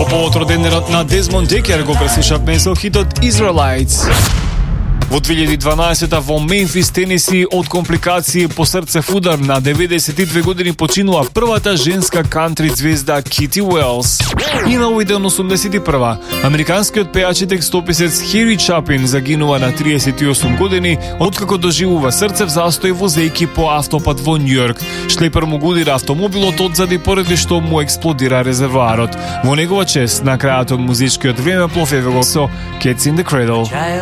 повод роденденот на Дезмонд Декер го преслушавме со хитот Israelites. Во 2012 во Мемфис, Тенеси, од компликации по срцев удар на 92 години починува првата женска кантри звезда Кити Уелс. И на овој ден 81 американскиот пејач и текстописец Хери Чапин загинува на 38 години откако доживува срцев застој возејќи по автопат во Њујорк. Шлепер му го удира автомобилот одзади поради што му експлодира резервоарот. Во негова чест на крајот од музичкиот времеплов еве го со Cats in the Cradle.